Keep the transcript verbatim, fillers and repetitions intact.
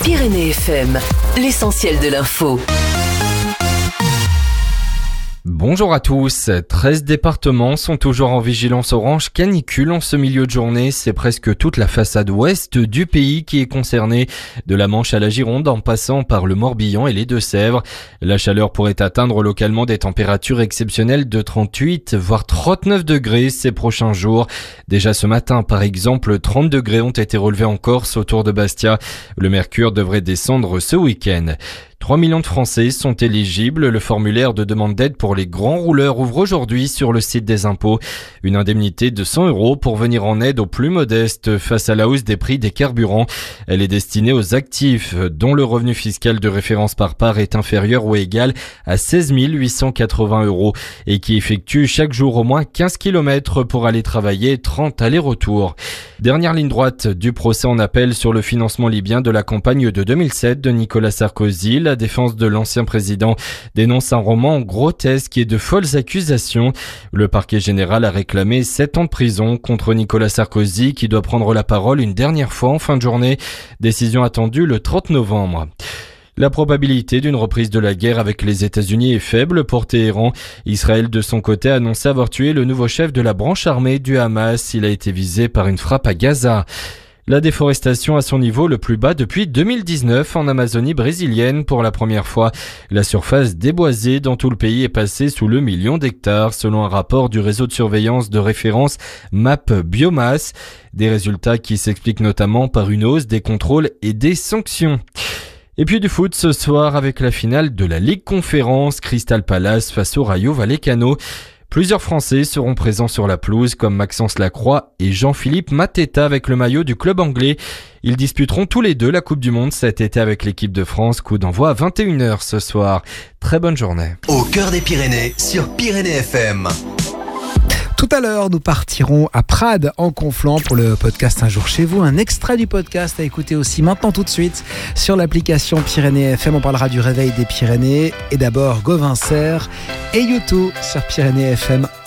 Pyrénées F M, l'essentiel de l'info. Bonjour à tous. treize départements sont toujours en vigilance orange canicule en ce milieu de journée. C'est presque toute la façade ouest du pays qui est concernée, de la Manche à la Gironde en passant par le Morbihan et les Deux-Sèvres. La chaleur pourrait atteindre localement des températures exceptionnelles de trente-huit voire trente-neuf degrés ces prochains jours. Déjà ce matin, par exemple, trente degrés ont été relevés en Corse autour de Bastia. Le mercure devrait descendre ce week-end. trois millions de Français sont éligibles. Le formulaire de demande d'aide pour les grands rouleurs ouvre aujourd'hui sur le site des impôts. Une indemnité de cent euros pour venir en aide aux plus modestes face à la hausse des prix des carburants. Elle est destinée aux actifs dont le revenu fiscal de référence par part est inférieur ou égal à seize mille huit cent quatre-vingts euros et qui effectuent chaque jour au moins quinze kilomètres pour aller travailler, trente allers-retours. Dernière ligne droite du procès en appel sur le financement libyen de la campagne de deux mille sept de Nicolas Sarkozy. La défense de l'ancien président dénonce un roman grotesque et de folles accusations. Le parquet général a réclamé sept ans de prison contre Nicolas Sarkozy qui doit prendre la parole une dernière fois en fin de journée. Décision attendue le trente novembre. La probabilité d'une reprise de la guerre avec les États-Unis est faible pour Téhéran. Israël, de son côté, a annoncé avoir tué le nouveau chef de la branche armée du Hamas. Il a été visé par une frappe à Gaza. La déforestation à son niveau le plus bas depuis deux mille dix-neuf en Amazonie brésilienne. Pour la première fois, la surface déboisée dans tout le pays est passée sous le million d'hectares selon un rapport du réseau de surveillance de référence M A P Biomasse. Des résultats qui s'expliquent notamment par une hausse des contrôles et des sanctions. Et puis du foot ce soir avec la finale de la Ligue Conférence, Crystal Palace face au Rayo Vallecano. Plusieurs Français seront présents sur la pelouse comme Maxence Lacroix et Jean-Philippe Mateta avec le maillot du club anglais. Ils disputeront tous les deux la Coupe du Monde cet été avec l'équipe de France. Coup d'envoi à vingt et une heures ce soir. Très bonne journée. Au cœur des Pyrénées sur Pyrénées F M. Tout à l'heure, nous partirons à Prades en Conflans pour le podcast Un jour chez vous. Un extrait du podcast à écouter aussi maintenant tout de suite sur l'application Pyrénées F M. On parlera du réveil des Pyrénées et d'abord Gauvin Serre et YouTube sur Pyrénées F M.